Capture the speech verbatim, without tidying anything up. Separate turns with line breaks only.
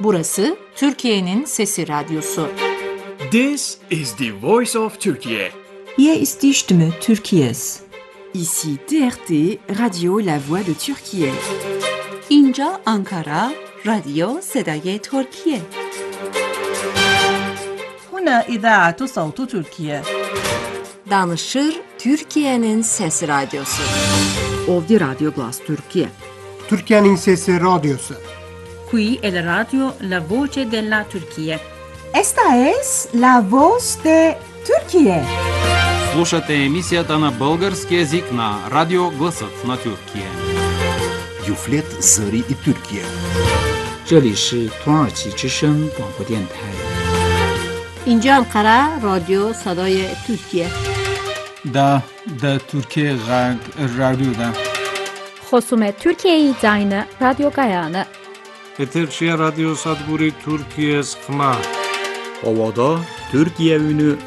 Burası Türkiye'nin Sesi Radyosu.
This is the voice of Turkey.
Hier ist die Stimme Türkiye's.
Ici T R T, Radio La Voix de Türkiye.
اینجا آنکارا، رادیو صدای ترکیه.
هنا إذاعة صوت تركيا.
Danışır Türkiye'nin Sesi Radyosu.
Ovdje Radio Glas Türkiye.
Türkiye'nin Sesi Radyosu.
Qui è la radio La Voce della Turchia.
Esta es la voz de Türkiye.
Слушате емисията на български език на Радио Гласът на Türkiye.
Юфлет Зари и Türkiye.
这里是土耳其之声广播电台。
اینجا انقره رادیو صدای ترکیه.
دا دا Türkiye Radyo'da.
خصوم Türkiye'yi dayını Radyo Gayanı.
Eterşehir Radyo Sadburi Türkiye Skma.
Ovada Türkiye ünü